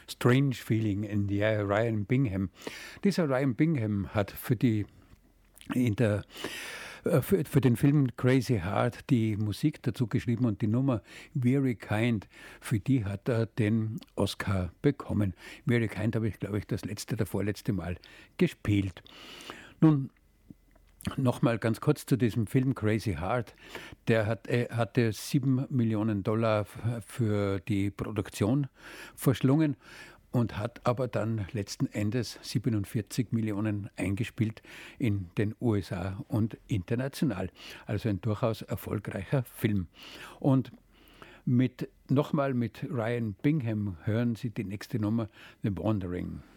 Strange Feeling in the Air, Ryan Bingham. Dieser Ryan Bingham hat für den Film Crazy Heart die Musik dazu geschrieben und die Nummer Very Kind, für die hat er den Oscar bekommen. Very Kind habe ich, glaube ich, das vorletzte Mal gespielt. Nun, nochmal ganz kurz zu diesem Film Crazy Heart. Der hatte $7 Millionen für die Produktion verschlungen und hat aber dann letzten Endes 47 Millionen eingespielt in den USA und international. Also ein durchaus erfolgreicher Film. Und nochmal mit Ryan Bingham hören Sie die nächste Nummer, The Wandering.